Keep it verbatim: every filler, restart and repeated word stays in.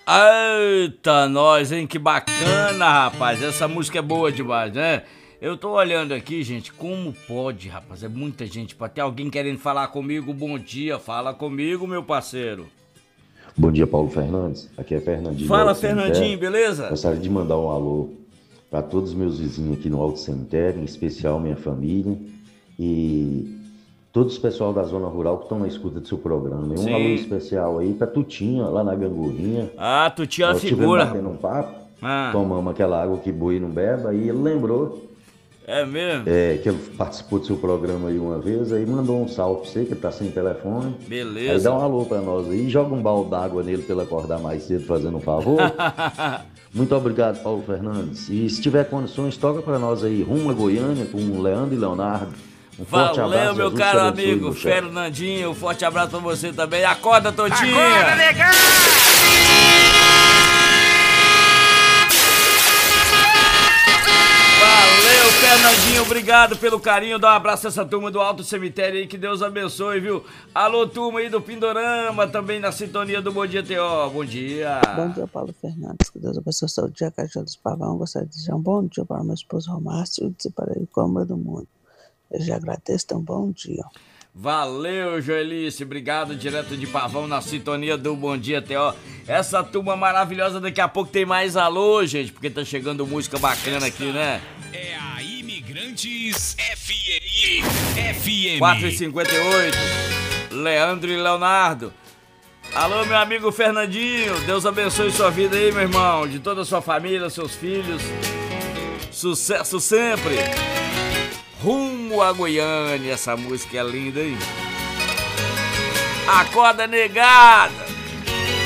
Eita, nós, hein? Que bacana, rapaz. Essa música é boa demais, né? Eu tô olhando aqui, gente, como pode, rapaz? É muita gente. Pra ter alguém querendo falar comigo, bom dia. Fala comigo, meu parceiro. Bom dia, Paulo Fernandes. Aqui é Fernandinho. Fala, Fernandinho, beleza? Gostaria de mandar um alô para todos os meus vizinhos aqui no Alto Cemitério, em especial minha família e todos os pessoal da zona rural que estão na escuta do seu programa. E um Sim. alô especial aí pra Tutinha, lá na Gangorrinha. Ah, Tutinha é uma Nós tivemos figura. batendo um papo, Ah, tomamos aquela água que boi não beba, e ele lembrou é mesmo? é, que ele participou do seu programa aí uma vez, aí mandou um salve pra você, que ele tá sem telefone. Aí Beleza. dá um alô pra nós aí, joga um balde d'água nele pra ele acordar mais cedo, fazendo um favor. Muito obrigado, Paulo Fernandes. E se tiver condições, toca pra nós aí, rumo a Goiânia, com o Leandro e Leonardo. Um forte Valeu, abraço, meu Jesus caro te abençoe, amigo meu chefe. Fernandinho. Um forte abraço pra você também. Acorda, Totinha! Acorda, negão! Valeu, Fernandinho, obrigado pelo carinho. Dá um abraço a essa turma do Alto Cemitério aí, que Deus abençoe, viu? Alô, turma aí do Pindorama, também na sintonia do Bom Dia T O. Bom dia. Bom dia, Paulo Fernandes. Que Deus abençoe o seu dia, Cajá dos Pavão. Gostaria de desejar um bom dia para meu esposo Romácio e dizer para ele como é do mundo. Eu já agradeço, então bom dia. Valeu, Joelice, obrigado, direto de Pavão, na sintonia do Bom Dia T O. Essa turma maravilhosa, daqui a pouco tem mais alô, gente, porque tá chegando música bacana aqui, né? É a Imigrantes F M. F M. quatro e cinquenta e oito, Leandro e Leonardo. Alô, meu amigo Fernandinho, Deus abençoe sua vida aí, meu irmão, de toda a sua família, seus filhos. Sucesso sempre. Rumo a Goiânia, essa música é linda, hein? Acorda, negada!